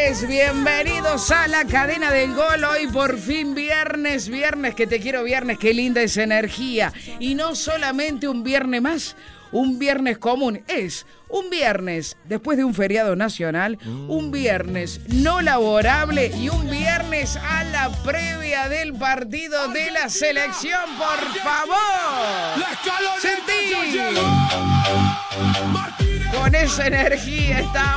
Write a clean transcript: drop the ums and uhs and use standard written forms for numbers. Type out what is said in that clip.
señores, bienvenidos a la cadena del gol. Hoy por fin viernes, que te quiero viernes, qué linda esa energía. Y no solamente un viernes más, un viernes común, es un viernes después de un feriado nacional, un viernes no laborable y un viernes a la previa del partido de la selección, por favor. Sentí. Con esa energía está